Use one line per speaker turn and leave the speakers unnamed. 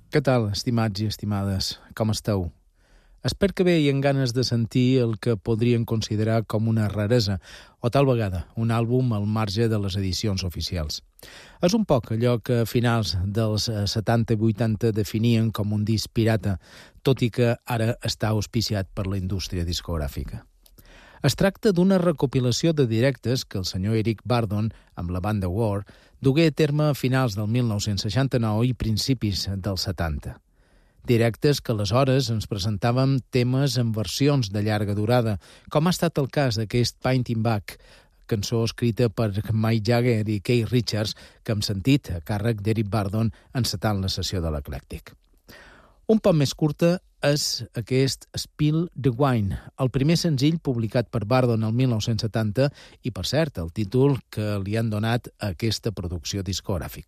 Què tal, estimats i estimades? Com esteu? Espero que bé i amb ganes de sentir el que podrien considerar com una raresa, o tal vegada un àlbum al marge de les edicions oficials. És un poc allò que a finals dels 70 i 80 definien com un disc pirata, tot i que ara està auspiciat per la indústria discogràfica. Es tracta d'una recopilació de directes que el senyor Eric Burdon, amb la banda War, dugué a terme a finals del 1969 i principis dels 70. Directes que aleshores ens presentàvem temes en versions de llarga durada, com ha estat el cas d'aquest Painting Back, cançó escrita per Mick Jagger i Keith Richards, que hem sentit a càrrec d'Eric Burdon encetant la sessió de l'Eclèctic. Un poc més curta és aquest Spill the Wine, el primer senzill publicat per Burdon el 1970 i, per cert, el títol que li han donat a aquesta producció discogràfica.